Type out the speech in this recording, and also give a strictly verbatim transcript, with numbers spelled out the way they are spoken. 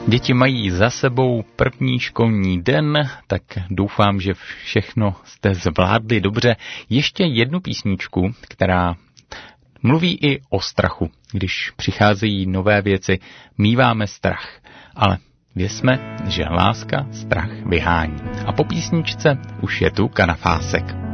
Děti mají za sebou první školní den, tak doufám, že všechno jste zvládli dobře. Ještě jednu písničku, která mluví i o strachu. Když přicházejí nové věci, míváme strach, ale věřme, že láska strach vyhání. A po písničce už je tu Kanafásek.